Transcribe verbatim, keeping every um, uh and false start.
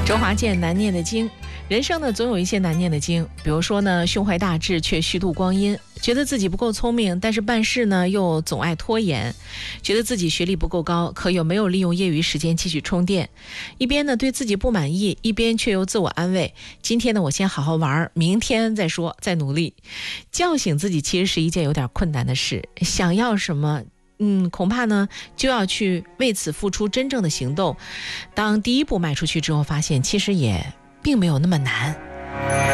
周华健难念的经，人生呢总有一些难念的经，比如说呢胸怀大志却虚度光阴，觉得自己不够聪明，但是办事呢又总爱拖延，觉得自己学历不够高，可又没有利用业余时间继续充电，一边呢对自己不满意，一边却又自我安慰，今天呢我先好好玩，明天再说，再努力。叫醒自己其实是一件有点困难的事，想要什么嗯，恐怕呢就要去为此付出真正的行动。当第一步迈出去之后，发现其实也并没有那么难。